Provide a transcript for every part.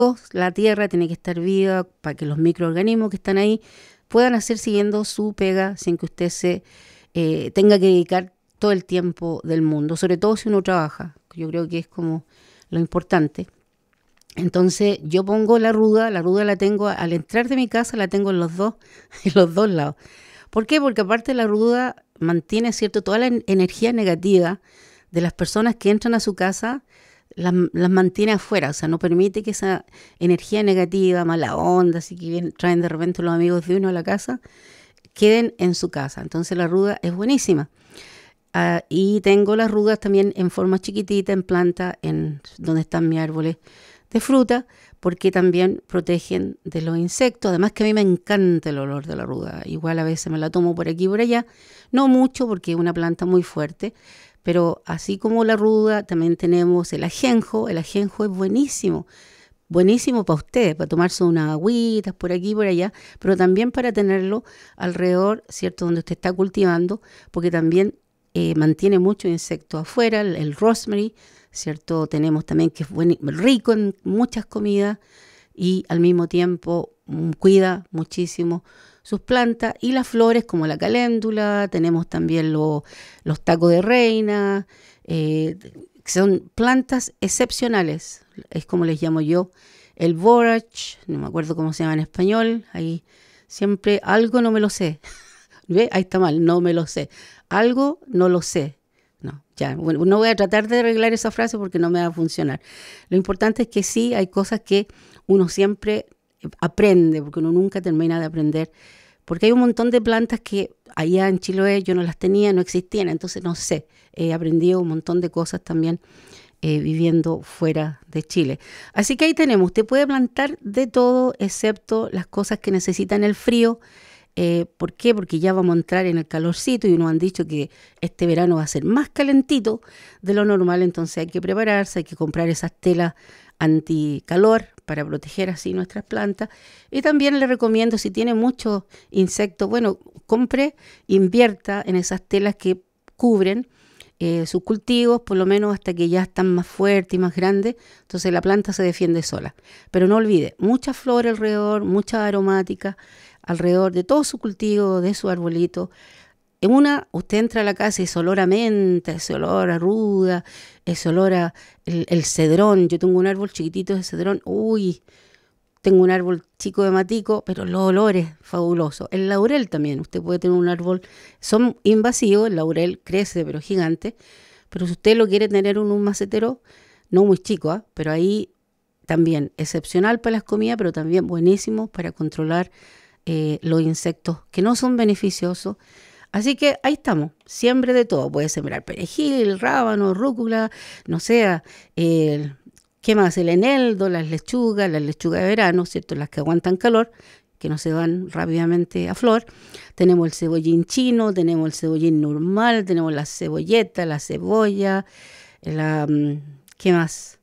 la tierra tiene que estar viva para que los microorganismos que están ahí puedan hacer siguiendo su pega sin que usted se tenga que dedicar todo el tiempo del mundo, sobre todo si uno trabaja. Yo creo que es como lo importante. Entonces yo pongo la ruda la tengo al entrar de mi casa, la tengo en los dos lados. ¿Por qué? Porque aparte la ruda mantiene, ¿cierto?, toda la energía negativa de las personas que entran a su casa, las mantiene afuera, o sea, no permite que esa energía negativa, mala onda, así que traen de repente los amigos de uno a la casa, queden en su casa. Entonces la ruda es buenísima. Y tengo las rudas también en forma chiquitita, en planta, en donde están mis árboles de fruta, porque también protegen de los insectos. Además que a mí me encanta el olor de la ruda. Igual a veces me la tomo por aquí y por allá. No mucho porque es una planta muy fuerte, pero así como la ruda, también tenemos el ajenjo. El ajenjo es buenísimo. Buenísimo para usted, para tomarse unas agüitas por aquí y por allá, pero también para tenerlo alrededor, ¿cierto?, donde usted está cultivando, porque también mantiene muchos insectos afuera. El rosemary, ¿cierto? Tenemos también que es rico en muchas comidas y al mismo tiempo cuida muchísimo sus plantas. Y las flores como la caléndula, tenemos también los tacos de reina, son plantas excepcionales, es como les llamo yo. El borage, no me acuerdo cómo se llama en español, ahí siempre algo no me lo sé. ¿Ve? Ahí está mal, no me lo sé. Algo no lo sé. No, ya, bueno, no voy a tratar de arreglar esa frase porque no me va a funcionar. Lo importante es que sí, hay cosas que uno siempre aprende, porque uno nunca termina de aprender. Porque hay un montón de plantas que allá en Chiloé yo no las tenía, no existían, entonces no sé. He aprendido un montón de cosas también viviendo fuera de Chile. Así que ahí tenemos, usted puede plantar de todo excepto las cosas que necesitan el frío. ¿Por qué? Porque ya vamos a entrar en el calorcito y nos han dicho que este verano va a ser más calentito de lo normal, entonces hay que prepararse, hay que comprar esas telas anticalor para proteger así nuestras plantas. Y también le recomiendo, si tiene muchos insectos, bueno, compre, invierta en esas telas que cubren sus cultivos, por lo menos hasta que ya están más fuertes y más grandes, entonces la planta se defiende sola. Pero no olvide, mucha flor alrededor, mucha aromática alrededor de todo su cultivo, de su arbolito. Usted entra a la casa y ese olor a menta, ese olor a ruda, ese olor a el cedrón. Yo tengo un árbol chiquitito de cedrón, tengo un árbol chico de matico, pero los olores fabulosos. El laurel también, usted puede tener un árbol, son invasivos, el laurel crece pero gigante, pero si usted lo quiere tener en un macetero, no muy chico, pero ahí también excepcional para las comidas, pero también buenísimo para controlar los insectos que no son beneficiosos. Así que ahí estamos, siembre de todo, puede sembrar perejil, rábano, rúcula, no sé, ¿qué más? El eneldo, las lechugas de verano, ¿cierto? Las que aguantan calor, que no se van rápidamente a flor. Tenemos el cebollín chino, tenemos el cebollín normal, tenemos la cebolleta, la cebolla, ¿qué más?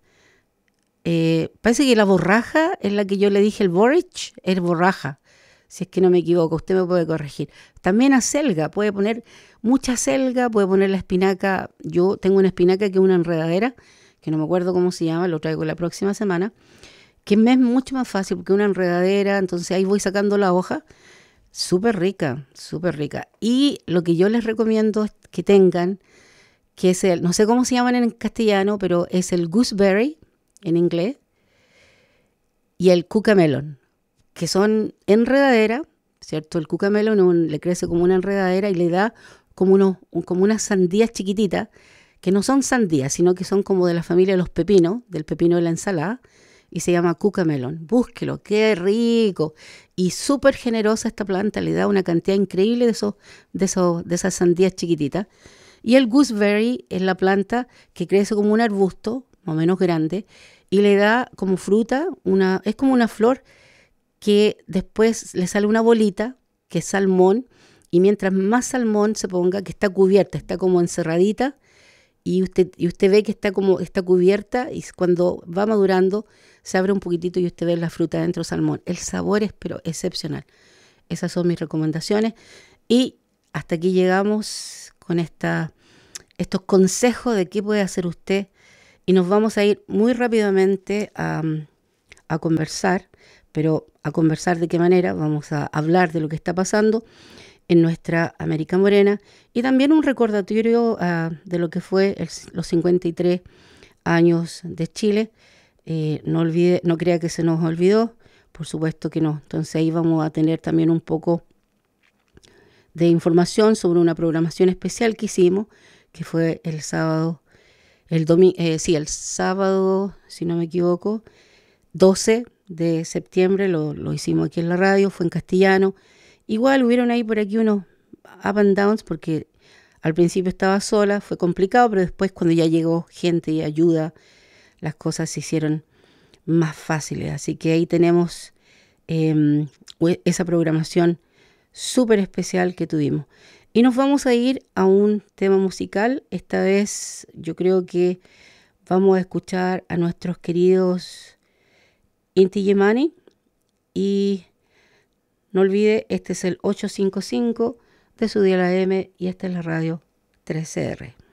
Parece que la borraja es la que yo le dije, el borage, es borraja. Si es que no me equivoco, usted me puede corregir. También acelga, puede poner mucha acelga, puede poner la espinaca. Yo tengo una espinaca que es una enredadera, que no me acuerdo cómo se llama, lo traigo la próxima semana, que me es mucho más fácil porque una enredadera, entonces ahí voy sacando la hoja, súper rica, súper rica. Y lo que yo les recomiendo es que tengan, que es no sé cómo se llaman en castellano, pero es el gooseberry en inglés y el cucamelon, que son enredadera, ¿cierto? El cucamelon le crece como una enredadera y le da como unas sandías chiquititas, que no son sandías, sino que son como de la familia de los pepinos, del pepino de la ensalada, y se llama cucamelon. Búsquelo, qué rico. Y súper generosa esta planta, le da una cantidad increíble de esas sandías chiquititas. Y el gooseberry es la planta que crece como un arbusto, más o menos grande, y le da como fruta, es como una flor que después le sale una bolita, que es salmón, y mientras más salmón se ponga, que está cubierta, está como encerradita, y usted ve que está cubierta, y cuando va madurando se abre un poquitito y usted ve la fruta dentro salmón. El sabor es pero excepcional. Esas son mis recomendaciones. Y hasta aquí llegamos con estos consejos de qué puede hacer usted. Y nos vamos a ir muy rápidamente a a conversar, pero ¿a conversar de qué manera? Vamos a hablar de lo que está pasando en nuestra América Morena y también un recordatorio de lo que fue los 53 años de Chile. No crea que se nos olvidó, por supuesto que no. Entonces ahí vamos a tener también un poco de información sobre una programación especial que hicimos, que fue el sábado, el sábado, si no me equivoco, 12 de septiembre, lo hicimos aquí en la radio, fue en castellano. Igual hubieron ahí por aquí unos up and downs, porque al principio estaba sola, fue complicado, pero después cuando ya llegó gente y ayuda, las cosas se hicieron más fáciles. Así que ahí tenemos esa programación súper especial que tuvimos. Y nos vamos a ir a un tema musical. Esta vez yo creo que vamos a escuchar a nuestros queridos Inti Illimani. Y no olvide, este es el 855 de su dial AM y esta es la radio 13R.